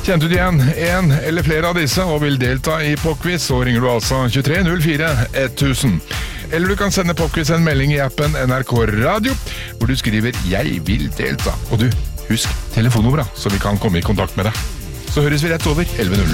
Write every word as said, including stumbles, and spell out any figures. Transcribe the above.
Kjente du igjen en eller flere av disse og vil delta i popquiz, så ringer du altså tjuetre null fire tusen. Eller du kan sende popquiz en melding i appen N R K Radio, hvor du skriver «Jeg vil delta». Og du, husk telefonnummeret, så vi kan komme i kontakt med deg. Så høres vi rett over elleve null null.